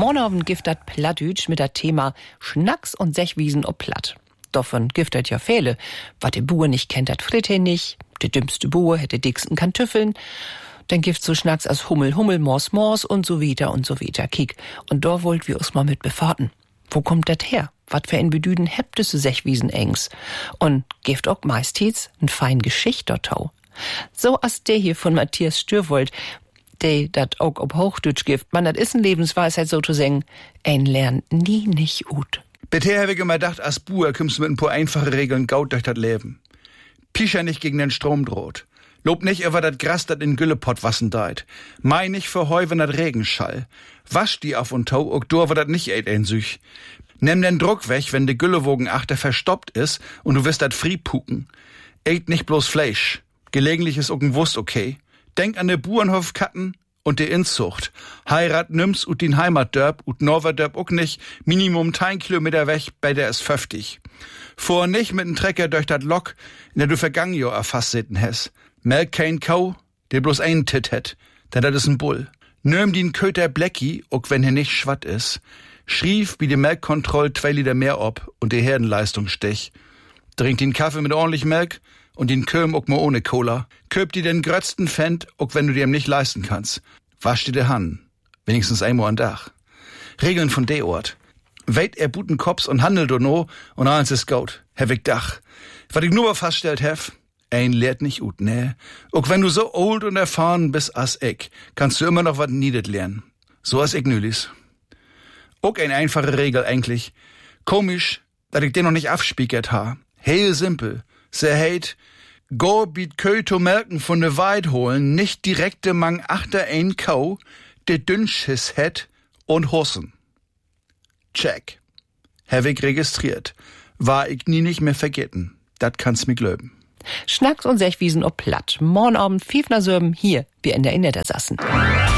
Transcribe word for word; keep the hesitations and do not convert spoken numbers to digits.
Morgen Abend gibt das Plattdütsch mit dem Thema Schnacks und Sechwiesen ob Platt. Davon gibt das ja viele. Was der Bauer nicht kennt, das fritt er nicht. Der dümmste Bauer hätte dicksten Kantüffeln. Dann gibt's so Schnacks als Hummel, Hummel, Mors, Mors und so weiter und so weiter. Kiek. Und da wollt wir uns mal mit befahrten. Wo kommt das her? Was für ein Bedüden hebt es Sechwiesen engs? Und gibt auch meistens ein fein Geschicht dortau. So als der hier von Matthias Stürwold, der dat auch ob Hochdeutsch gibt. Man, das ist eine Lebensweisheit so zu sagen, ein lernt nie nicht gut. Bisher habe ich immer gedacht, als Bauer kommst du mit ein paar einfache Regeln gaut durch das Leben. Pischer nicht gegen den Strom droht. Lob nicht über das Gras, das in Güllepott wassen deit. Mei nicht für Heu, wenn dat Regenschall. Wasch die auf und tau, ook dur, wo dat nicht eit ein Süch. Nimm den Druck weg, wenn de Güllewogen achter verstoppt is und du wirst dat frie puken. Eit nicht bloß Fleisch. Gelegentlich is ook ein Wurst okay. Denk an de Burenhofkatten und de Inzucht. Heirat nimm's ut din Heimatdörp ut Norwerdörp ook nicht. Minimum ein Kilometer weg, bei der is fünfzig. Vor nicht mit n Trecker durch dat Lok, in der du vergangen Jahr erfasst sitten hes. Melk kein Kau, der bloß einen Tit het, denn dat is n Bull. Nöm din Köter Blecki, ook wenn er nicht schwatt is. Schrief wie die Melkkontroll zwei Liter mehr ob und die Herdenleistung stech. Trink den Kaffee mit ordentlich Melk und den Köm ook mal ohne Cola. Köp dir den grötzten Fend, ook wenn du dir ihm nicht leisten kannst. Wasch dir de Hand, wenigstens einmal an Dach. Regeln von de Ort. Weit er buten Kops und handelt do no und eins is gaut. Hevig Dach. Was ich nur mal feststellt hef, ein lehrt nicht gut, ne? Ook wenn du so old und erfahren bist as ich, kannst du immer noch wat niedet lernen. So as ich nülis. Ook ein einfache Regel eigentlich. Komisch, dass ich den noch nicht afspiekert ha. Heel simpel. Se heit, go biet Köl to melken von de Weid holen, nicht direkte mang achter ein Kau, de Dünnschiss het und Hossen. Check. Hab ich registriert. War ich nie nicht mehr vergessen. Dat kannst mi glöben. Schnacks und Sechwiesen ob Platt. Morgen Abend, Fiefner Sörben, hier, wir in der Innertersassen.